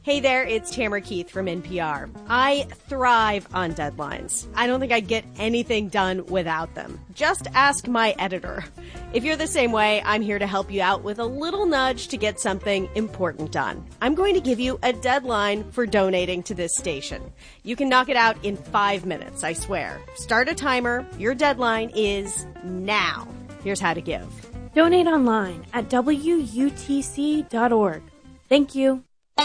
Hey there, it's Tamara Keith from NPR. I thrive on deadlines. I don't think I'd get anything done without them. Just ask my editor. If you're the same way, I'm here to help you out with a little nudge to get something important done. I'm going to give you a deadline for donating to this station. You can knock it out in 5 minutes, I swear. Start a timer. Your deadline is now. Here's how to give. Donate online at WUTC.org. Thank you.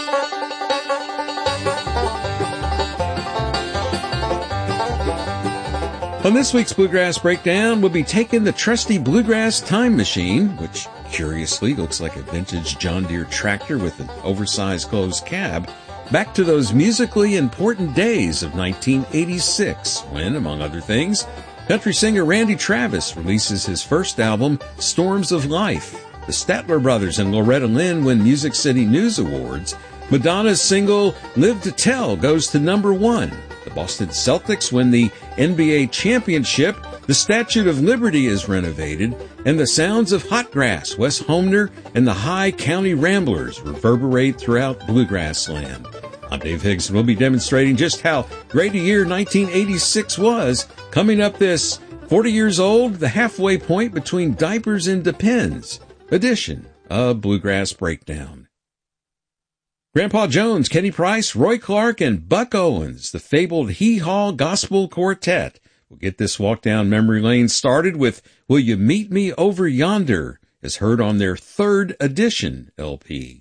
On this week's Bluegrass Breakdown, we'll be taking the trusty Bluegrass Time Machine, which curiously looks like a vintage John Deere tractor with an oversized closed cab, back to those musically important days of 1986, when, among other things, country singer Randy Travis releases his first album, Storms of Life. The Statler Brothers and Loretta Lynn win Music City News Awards. Madonna's single, Live to Tell, goes to number 1. The Boston Celtics win the NBA championship, the Statue of Liberty is renovated, and the sounds of Hotgrass, Wes Homner, and the High County Ramblers reverberate throughout Bluegrass land. I'm Dave Higgs, and we'll be demonstrating just how great a year 1986 was. Coming up this 40 years old, the halfway point between diapers and Depends edition of Bluegrass Breakdown. Grandpa Jones, Kenny Price, Roy Clark, and Buck Owens, the fabled Hee Haw Gospel Quartet. We'll get this walk down memory lane started with Will You Meet Me Over Yonder, as heard on their 3rd edition LP.